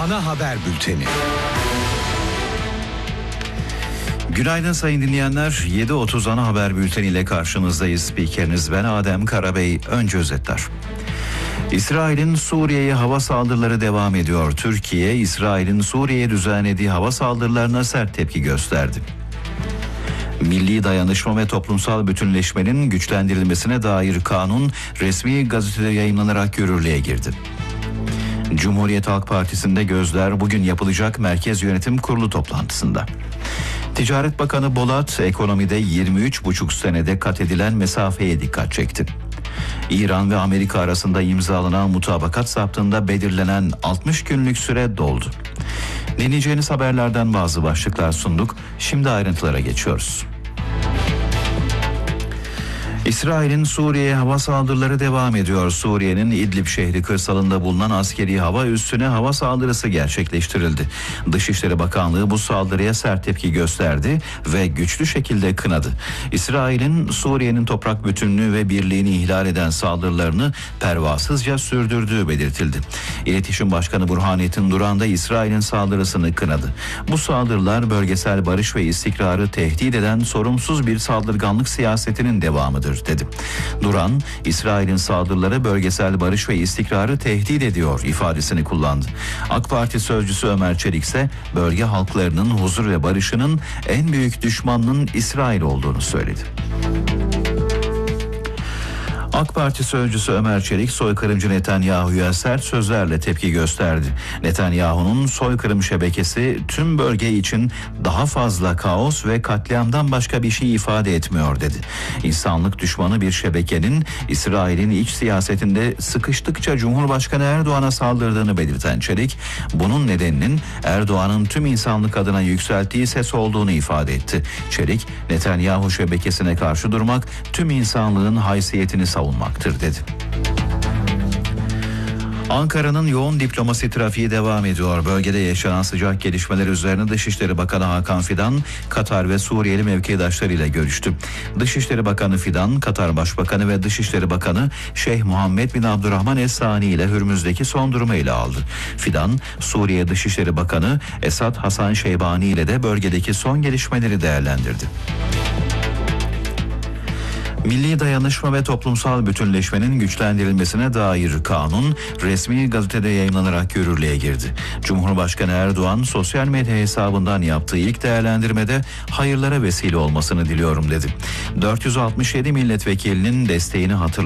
Ana Haber Bülteni. Günaydın sayın dinleyenler. 7.30 Ana Haber Bülteni ile karşınızdayız. Spikeriniz ben Adem Karabey. Önce özetler. İsrail'in Suriye'ye hava saldırıları devam ediyor. Türkiye, İsrail'in Suriye'ye düzenlediği hava saldırılarına sert tepki gösterdi. Milli dayanışma ve toplumsal bütünleşmenin güçlendirilmesine dair kanun resmi gazetede yayınlanarak yürürlüğe girdi. Cumhuriyet Halk Partisi'nde gözler bugün yapılacak Merkez Yönetim Kurulu toplantısında. Ticaret Bakanı Bolat, ekonomide 23,5 senede kat edilen mesafeye dikkat çekti. İran ve Amerika arasında imzalanan mutabakat saptığında belirlenen 60 günlük süre doldu. Dinleyeceğiniz haberlerden bazı başlıklar sunduk. Şimdi ayrıntılara geçiyoruz. İsrail'in Suriye'ye hava saldırıları devam ediyor. Suriye'nin İdlib şehri kırsalında bulunan askeri hava üssüne hava saldırısı gerçekleştirildi. Dışişleri Bakanlığı bu saldırıya sert tepki gösterdi ve güçlü şekilde kınadı. İsrail'in Suriye'nin toprak bütünlüğü ve birliğini ihlal eden saldırılarını pervasızca sürdürdüğü belirtildi. İletişim Başkanı Burhanettin Duran da İsrail'in saldırısını kınadı. Bu saldırılar bölgesel barış ve istikrarı tehdit eden sorumsuz bir saldırganlık siyasetinin devamıdır dedi. Duran, İsrail'in saldırıları bölgesel barış ve istikrarı tehdit ediyor ifadesini kullandı. AK Parti sözcüsü Ömer Çelik ise bölge halklarının huzur ve barışının en büyük düşmanının İsrail olduğunu söyledi. AK Parti sözcüsü Ömer Çelik, soykırımcı Netanyahu'ya sert sözlerle tepki gösterdi. Netanyahu'nun soykırım şebekesi tüm bölge için daha fazla kaos ve katliamdan başka bir şey ifade etmiyor dedi. İnsanlık düşmanı bir şebekenin İsrail'in iç siyasetinde sıkıştıkça Cumhurbaşkanı Erdoğan'a saldırdığını belirten Çelik, bunun nedeninin Erdoğan'ın tüm insanlık adına yükselttiği ses olduğunu ifade etti. Çelik, Netanyahu şebekesine karşı durmak tüm insanlığın haysiyetini savunmaktır dedi. Ankara'nın yoğun diplomasi trafiği devam ediyor. Bölgede yaşanan sıcak gelişmeler üzerine Dışişleri Bakanı Hakan Fidan, Katar ve Suriyeli mevkidaşlarıyla görüştü. Dışişleri Bakanı Fidan, Katar Başbakanı ve Dışişleri Bakanı Şeyh Muhammed bin Abdurrahman Es Sani ile Hürmüz'deki son durumu ele aldı. Fidan, Suriye Dışişleri Bakanı Esad Hasan Şeybani ile de bölgedeki son gelişmeleri değerlendirdi. Milli dayanışma ve toplumsal bütünleşmenin güçlendirilmesine dair kanun resmi gazetede yayınlanarak yürürlüğe girdi. Cumhurbaşkanı Erdoğan sosyal medya hesabından yaptığı ilk değerlendirmede hayırlara vesile olmasını diliyorum dedi. 467 milletvekilinin desteğini hatırlattı.